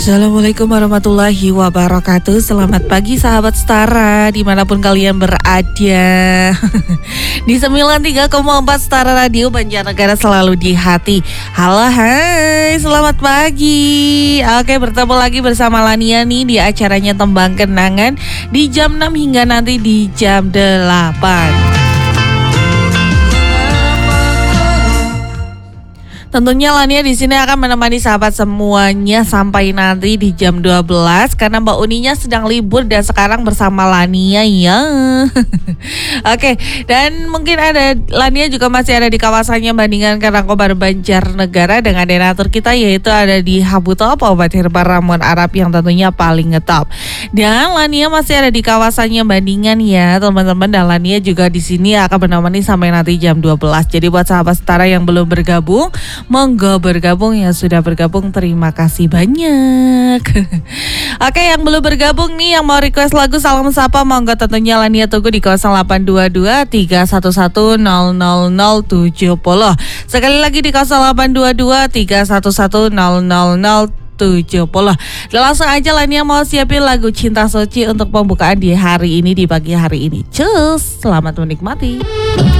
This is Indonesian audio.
Assalamualaikum warahmatullahi wabarakatuh. Selamat pagi sahabat Setara dimanapun kalian berada. Di 93,4 Setara Radio Banjarnegara selalu di hati. Halo hai, selamat pagi. Oke, bertemu lagi bersama Lania nih di acaranya Tembang Kenangan di jam 6 hingga nanti di jam 8. Tentunya Lania di sini akan menemani sahabat semuanya sampai nanti di jam 12 karena Mbak Uninya sedang libur dan sekarang bersama Lania ya. Oke, dan mungkin ada Lania juga masih ada di kawasannya Bandingan Karangkobar Banjarnegara dengan donatur kita yaitu ada di Habu Top obat herbal ramuan Arab yang tentunya paling ngetop. Dan Lania masih ada di kawasannya Bandingan ya teman-teman, dan Lania juga di sini akan menemani sampai nanti jam 12. Jadi buat sahabat Setara yang belum bergabung, monggo bergabung, yang sudah bergabung terima kasih banyak. Oke, yang belum bergabung nih yang mau request lagu Salam Sapa monggo tentunya Lania tunggu di 0822 311 00070. Sekali lagi di 0822 311 00070. Langsung aja Lania mau siapin lagu Cinta Suci untuk pembukaan di hari ini, di pagi hari ini. Cus, selamat menikmati.